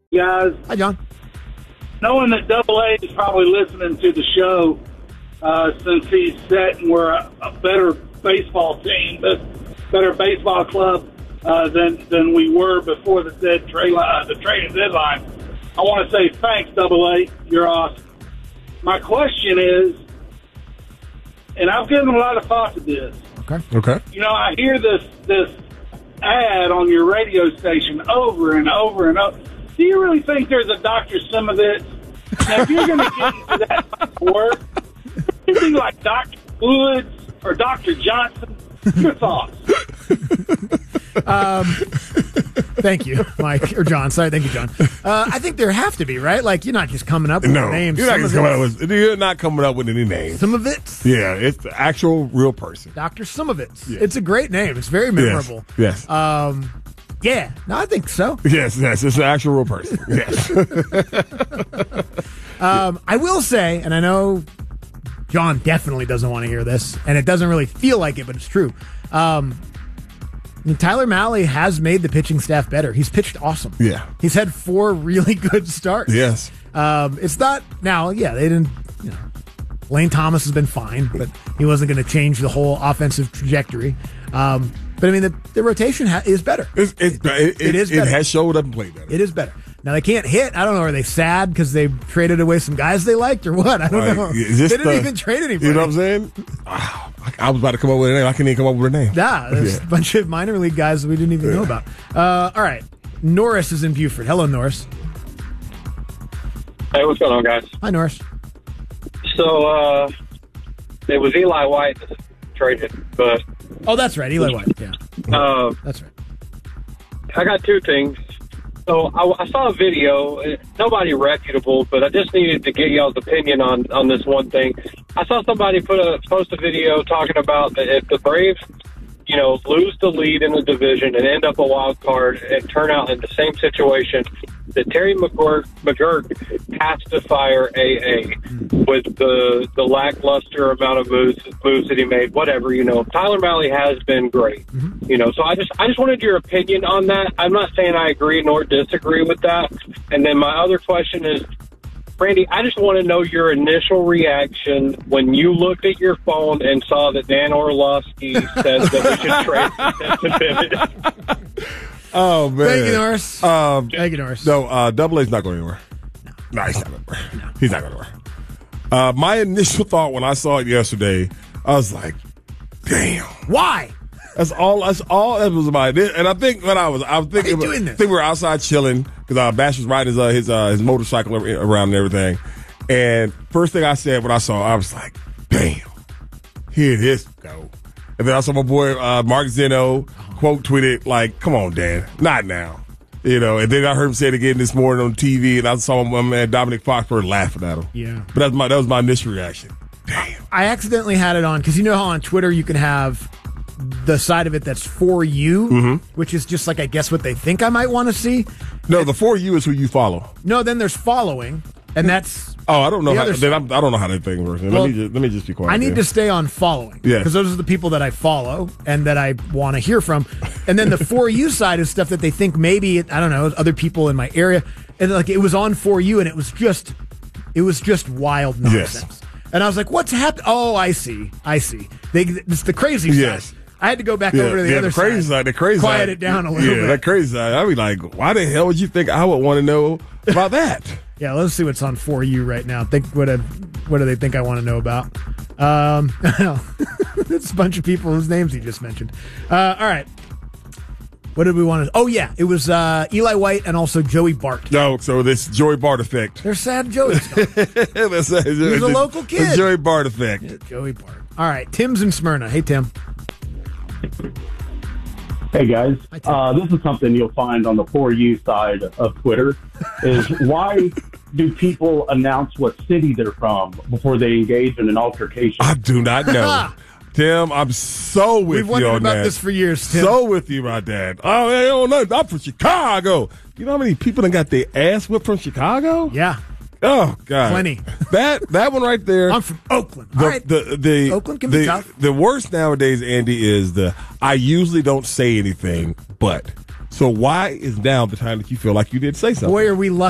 Guys, Hi, John. knowing that Double A is probably listening to the show since he's set and we're a better baseball team, better baseball club than we were before the trading deadline, I want to say thanks, Double A. You're awesome. My question is, and I've given a lot of thought to this. Okay. You know, I hear this ad on your radio station over and over and over. Do you really think there's a Dr. Simovitz? Now, if you're going to get into that type of work, anything like Dr. Woods or Dr. Johnson, your thoughts? Thank you, Mike, or John. Sorry, thank you, John. I think there have to be, right? Like, you're not just coming up with names. You're not coming up with any names. Simovitz? Yeah, it's the actual real person. Dr. Simovitz. Yeah. It's a great name. It's very memorable. Yes. Yeah. No, I think so. Yes, it's an actual real person. Yes. I will say, and I know John definitely doesn't want to hear this, and it doesn't really feel like it, but it's true. Tyler Mahle has made the pitching staff better. He's pitched awesome. Yeah. He's had 4 really good starts. Yes. It's not now. Yeah, they didn't. Lane Thomas has been fine, but he wasn't going to change the whole offensive trajectory. But I mean, the rotation is better. It is better. It has showed up and played better. It is better. Now they can't hit. I don't know. Are they sad because they traded away some guys they liked or what? I don't know. They didn't even trade anybody. You know what I'm saying? I was about to come up with a name. I can't even come up with a name. Nah, there's a bunch of minor league guys that we didn't even know about. All right. Norris is in Buford. Hello, Norris. Hey, what's going on, guys? Hi, Norris. So, it was Eli White that traded, but... Oh, that's right. Eli White, yeah. That's right. I got 2 things. So, I saw a video, nobody reputable, but I just needed to get y'all's opinion on this one thing. I saw somebody post a video talking about that if the Braves, lose the lead in the division and end up a wild card and turn out in the same situation, that Terry McGurk has to fire AA with the lackluster amount of moves that he made. Whatever, Tyler Mahle has been great. So I just wanted your opinion on that. I'm not saying I agree nor disagree with that. And then my other question is, Randy, I just want to know your initial reaction when you looked at your phone and saw that Dan Orlovsky said that we should trade Bennett. Oh, man. Thank you, Norris. Thank you, Norris. No, Double A's not going anywhere. No, he's not going anywhere. No. He's not going anywhere. My initial thought when I saw it yesterday, I was like, damn. Why? That's all that was about it. And I think when I was thinking, doing this? I think we were outside chilling because Bash was riding his motorcycle around and everything. And first thing I said when I saw it, I was like, damn, here this go. And then I saw my boy Mark Zeno quote tweeted like, come on, Dan, not now. And then I heard him say it again this morning on TV, and I saw my man Dominic Foxworth laughing at him. Yeah. But that was my initial reaction. Damn. I accidentally had it on because you know how on Twitter you can have the side of it that's for you, which is just like, I guess, what they think I might want to see. No, the for you is who you follow. No, then there's following, and that's... Oh, I don't know. I don't know how that thing works. Well, let me just be quiet. I need to stay on following. Yeah. Because those are the people that I follow and that I want to hear from. And then the for you side is stuff that they think maybe, I don't know, other people in my area. And like, it was on for you, and it was just wild nonsense. Yes. And I was like, what's happened? Oh, I see. It's the crazy side. Yes. I had to go back over to the other crazy side. The crazy quiet side. It down a little bit. Yeah, that crazy side. I'd be like, why the hell would you think I would want to know about that? Yeah, let's see what's on for you right now. What do they think I want to know about? It's a bunch of people whose names he just mentioned. All right. What did we want to... Oh, yeah. It was Eli White and also Joey Bart. No, so this Joey Bart effect. They're sad Joey's gone. He's a local kid. The Joey Bart effect. Yeah, Joey Bart. All right. Tim's in Smyrna. Hey, Tim. Hey, guys. Hi, this is something you'll find on the For You side of Twitter, is why do people announce what city they're from before they engage in an altercation? I do not know. Tim, I'm so with you on that. We've wondered about this for years, Tim. So with you about that. Oh, I don't know. I'm from Chicago. You know how many people done got their ass whipped from Chicago? Yeah. Oh, God. Plenty. That one right there. I'm from Oakland. All right. Oakland can be tough. The worst nowadays, Andy, is I usually don't say anything, but. So why is now the time that you feel like you did say something? Boy, are we lucky.